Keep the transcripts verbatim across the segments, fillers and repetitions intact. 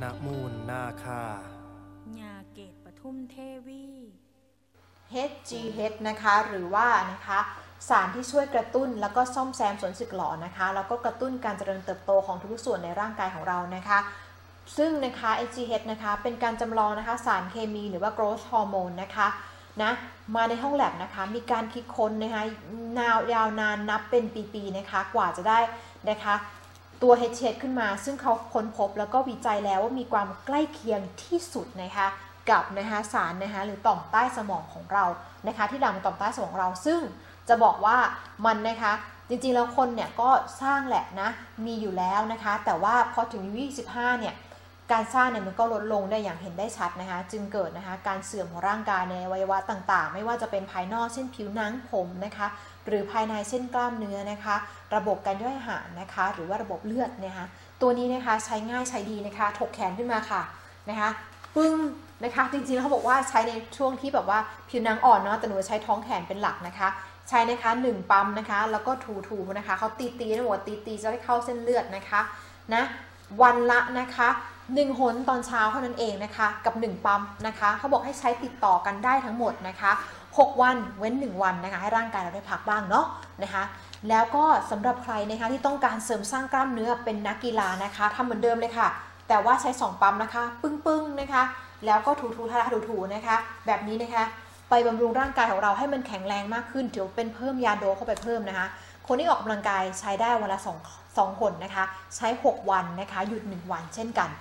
ณมูลนาคาญาเกตปทุมเทวีเอช จี เอช นะคะหรือว่านะคะสารที่ช่วยกระตุ้นแล้วก็ซ่อมแซมส่วนสึกหรอนะคะแล้วก็กระตุ้นการเจริญเติบโตของทุกส่วนในร่างกายของเรานะคะซึ่งนะคะ เอช จี เอช นะคะเป็นการจำลองนะคะสารเคมีหรือว่า growth hormone นะคะนะมาในห้องแลบนะคะมีการคิดค้นนะคะนานยาวนานนับเป็นปีๆนะคะกว่าจะได้นะคะตัว เอช จี เอช ขึ้นมาซึ่งเขาค้นพบแล้วก็วิจัยแล้วว่ามีความใกล้เคียงที่สุดนะคะกับนะคะสารนะคะหรือต่อมใต้สมองของเรานะคะที่หลั่งต่อมใต้สมองของเราซึ่งจะบอกว่ามันนะคะจริงๆแล้วคนเนี่ยก็สร้างแหละนะมีอยู่แล้วนะคะแต่ว่าพอถึงอายุยี่สิบห้าเนี่ยการสร้างเนี่ยมันก็ลดลงได้อย่างเห็นได้ชัดนะคะจึงเกิดนะคะการเสื่อมของร่างกายในอวัยวะต่างๆไม่ว่าจะเป็นภายนอกเช่นผิวหนังผมนะคะหรือภายในเช่นกล้ามเนื้อนะคะระบบการย่อยอาหารนะคะหรือว่าระบบเลือดนะคะตัวนี้นะคะใช้ง่ายใช้ดีนะคะถกแขนขึ้นมาค่ะนะคะปึ้งนะคะจริงๆเขาบอกว่าใช้ในช่วงที่แบบว่าผิวหนังอ่อนเนาะแต่หนูใช้ท้องแขนเป็นหลักนะคะใช้นะคะหนึ่งปั๊มนะคะแล้วก็ถูๆนะคะเขาตีๆนะบอกว่าตีๆจะได้เข้าเส้นเลือดนะคะนะวันละนะคะหนึ่งหนตอนเช้าเท่านั้นเองนะคะกับหนึ่งปั๊มนะคะเขาบอกให้ใช้ติดต่อกันได้ทั้งหมดนะคะหกวันเว้นหนึ่งวันนะคะให้ร่างกายเราได้พักบ้างเนาะนะคะแล้วก็สำหรับใครนะคะที่ต้องการเสริมสร้างกล้ามเนื้อเป็นนักกีฬานะคะทำเหมือนเดิมเลยค่ะแต่ว่าใช้สองปั๊มนะคะปึ้งๆนะคะแล้วก็ถูๆทาถูๆนะคะแบบนี้นะคะไปบำรุงร่างกายของเราให้มันแข็งแรงมากขึ้นถือเป็นเพิ่มยาโดเข้าไปเพิ่มนะคะคนที่ออกกำลังกายใช้ได้วันละสอง สองหนนะคะใช้หกวันนะคะหยุดหนึ่งวันเช่นกัน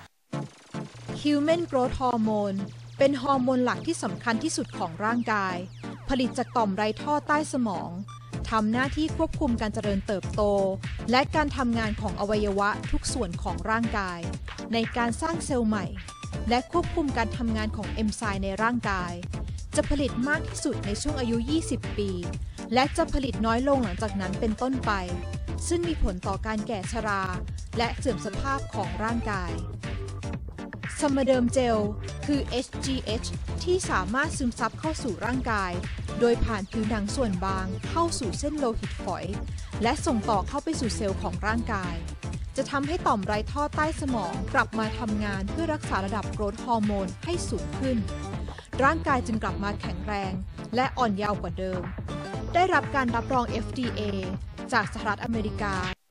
Human Growth Hormone เป็นฮอร์โมนหลักที่สำคัญที่สุดของร่างกายผลิตจากต่อมไรท่อใต้สมองทำหน้าที่ควบคุมการเจริญเติบโตและการทำงานของอวัยวะทุกส่วนของร่างกายในการสร้างเซลล์ใหม่และควบคุมการทำงานของเอนไซม์ในร่างกายจะผลิตมากที่สุดในช่วงอายุยี่สิบปีและจะผลิตน้อยลงหลังจากนั้นเป็นต้นไปซึ่งมีผลต่อการแก่ชราและเสื่อมสภาพของร่างกายสมเดิมเจลคือ เอช จี เอช ที่สามารถซึมซับเข้าสู่ร่างกายโดยผ่านผิวหนังส่วนบางเข้าสู่เส้นโลหิตฝอยและส่งต่อเข้าไปสู่เซลล์ของร่างกายจะทำให้ต่อมไรท่อใต้สมองกลับมาทำงานเพื่อรักษาระดับโกรทฮอร์โมนให้สูงขึ้นร่างกายจึงกลับมาแข็งแรงและอ่อนเยาว์กว่าเดิมได้รับการรับรอง เอฟ ดี เอ จากสหรัฐอเมริกา